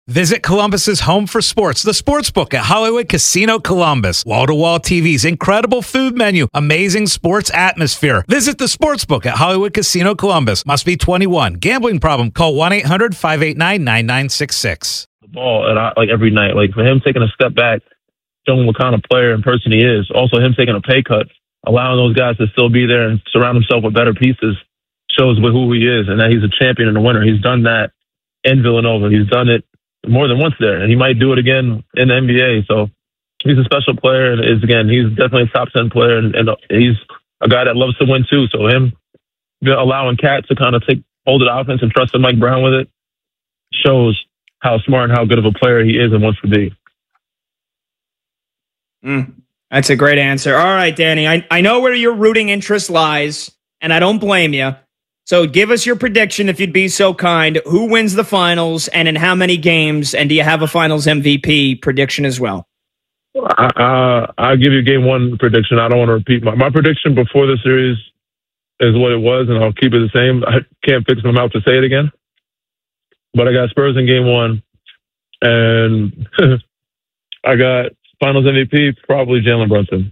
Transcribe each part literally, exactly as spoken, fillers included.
Visit Columbus's home for sports, the Sportsbook at Hollywood Casino Columbus. Wall-to-wall T Vs, incredible food menu, amazing sports atmosphere. Visit the Sportsbook at Hollywood Casino Columbus. Must be twenty-one. Gambling problem? Call one eight hundred five eight nine nine nine six six. The ball, and I, like every night, like for him taking a step back, showing what kind of player and person he is. Also, him taking a pay cut, allowing those guys to still be there and surround himself with better pieces, shows who he is and that he's a champion and a winner. He's done that in Villanova. He's done it more than once there, and he might do it again in the N B A. So he's a special player, and is again, he's definitely a top ten player, and, and he's a guy that loves to win too. So him allowing Cat to kind of take hold of the offense and trusting Mike Brown with it shows how smart and how good of a player he is and wants to be. Mm, that's a great answer. All right, Danny, I, I know where your rooting interest lies, and I don't blame you. So give us your prediction, if you'd be so kind. Who wins the finals and in how many games? And do you have a finals M V P prediction as well? I, uh, I'll give you game one prediction. I don't want to repeat my, my prediction before the series is what it was, and I'll keep it the same. I can't fix my mouth to say it again. But I got Spurs in game one, and I got finals M V P, probably Jalen Brunson.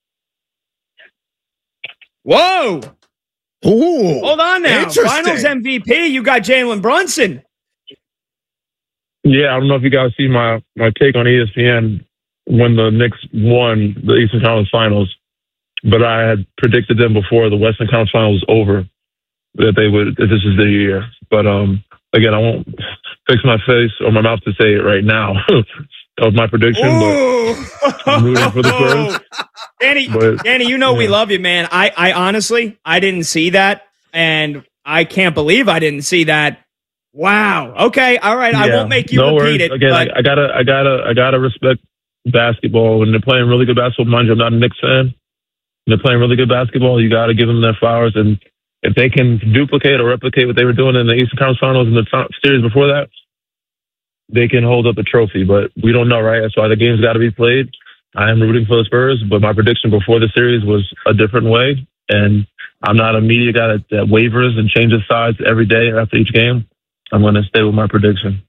Whoa! Ooh, hold on now. Finals M V P, you got Jalen Brunson. Yeah, I don't know if you guys see my, my take on E S P N when the Knicks won the Eastern Conference Finals, but I had predicted them before the Western Conference Finals was over that they would, that this is their year. But um, again, I won't fix my face or my mouth to say it right now. That was my prediction, Ooh. but I'm rooting for the Spurs. Danny, But, Danny, you know yeah. we love you, man. I, I honestly, I didn't see that, and I can't believe I didn't see that. Wow. Okay. All right. I Yeah, won't make you no repeat worries. it. Again, but I, I gotta, I gotta, I gotta respect basketball when they're playing really good basketball. Mind you, I'm not a Knicks fan. When they're playing really good basketball, you gotta give them their flowers. And if they can duplicate or replicate what they were doing in the Eastern Conference Finals and the top series before that, they can hold up a trophy. But we don't know, right? That's why the game's got to be played. I am rooting for the Spurs, but my prediction before the series was a different way. And I'm not a media guy that, that wavers and changes sides every day after each game. I'm going to stay with my prediction.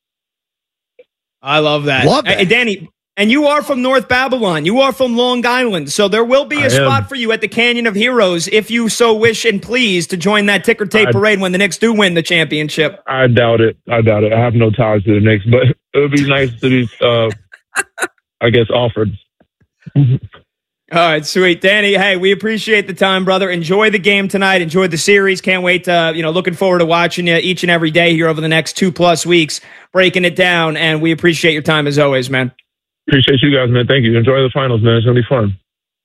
I love that. Love that. Hey, Danny, and you are from North Babylon. You are from Long Island. So there will be a I spot am. for you at the Canyon of Heroes if you so wish and please to join that ticker tape I- parade when the Knicks do win the championship. I doubt it. I doubt it. I have no ties to the Knicks, but it would be nice to be, uh, I guess, offered. All right, sweet. Danny, hey, we appreciate the time, brother. Enjoy the game tonight. Enjoy the series. Can't wait to, you know, looking forward to watching you each and every day here over the next two plus weeks, breaking it down. And we appreciate your time as always, man. Appreciate you guys, man. Thank you. Enjoy the finals, man. It's going to be fun.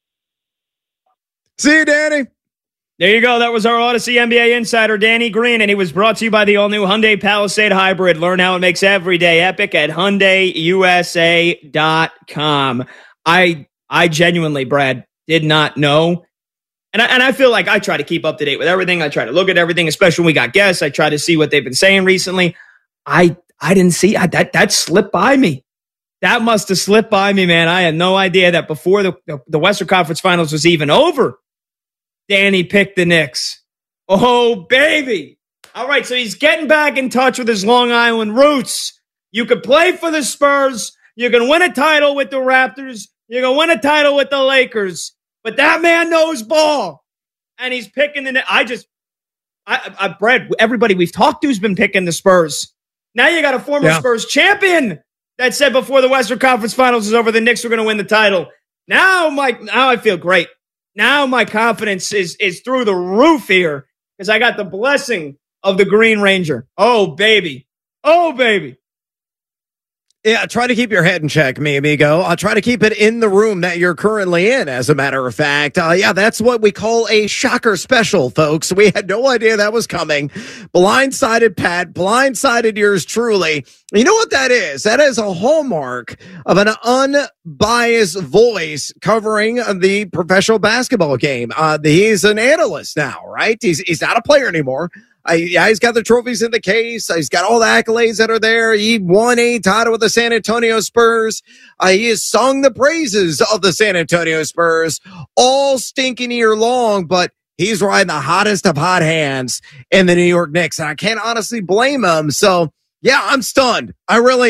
See you, Danny. There you go. That was our Odyssey N B A insider, Danny Green, and he was brought to you by the all-new Hyundai Palisade Hybrid. Learn how it makes every day epic at Hyundai U S A dot com. I I genuinely, Brad, did not know. And I, and I feel like I try to keep up to date with everything. I try to look at everything, especially when we got guests. I try to see what they've been saying recently. I I didn't see I, that. That slipped by me. That must have slipped by me, man. I had no idea that before the, the, the Western Conference Finals was even over, Danny picked the Knicks. Oh, baby. All right, so he's getting back in touch with his Long Island roots. You could play for the Spurs. You can win a title with the Raptors. You can win a title with the Lakers. But that man knows ball. And he's picking the... I just... I, I, Brad, everybody we've talked to has been picking the Spurs. Now you got a former Yeah. Spurs champion that said before the Western Conference Finals is over, the Knicks were going to win the title. Now, my, now I feel great. Now my confidence is, is through the roof here because I got the blessing of the Green Ranger. Oh, baby. Oh, baby. Yeah, try to keep your head in check, mi amigo. I'll try to keep it in the room that you're currently in, as a matter of fact. Uh, yeah, that's what we call a shocker special, folks. We had no idea that was coming. Blindsided Pat, blindsided yours truly. You know what that is? That is a hallmark of an unbiased voice covering the professional basketball game. Uh, he's an analyst now, right? He's, he's not a player anymore. Uh, yeah, he's got the trophies in the case. Uh, he's got all the accolades that are there. He won a title with the San Antonio Spurs. Uh, he has sung the praises of the San Antonio Spurs all stinking year long, but he's riding the hottest of hot hands in the New York Knicks. And I can't honestly blame him. So, yeah, I'm stunned. I really